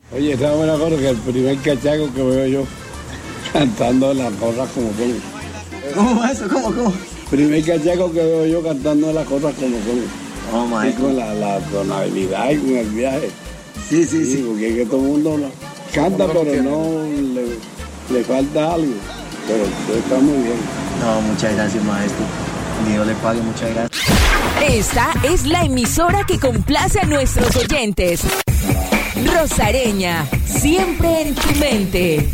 Oye, estaba buena cosa que el primer cachaco que veo yo cantando las cosas como son. ¿Cómo eso? ¿Cómo? Primer cachaco que veo yo cantando las cosas como son. Oh, my y con la tonalidad y con el viaje. Sí. Porque es que todo el mundo canta, pero no le falta algo. Pero está muy bien. No, muchas gracias, maestro. Dios le pague, muchas gracias. Esta es la emisora que complace a nuestros oyentes. Rosareña, siempre en tu mente.